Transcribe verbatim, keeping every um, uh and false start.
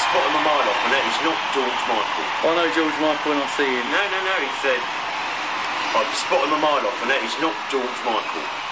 spot him a mile off, and that is not George Michael. I know George Michael when I see him. No, no, no, he said, I'd spot him a mile off, and that is not George Michael.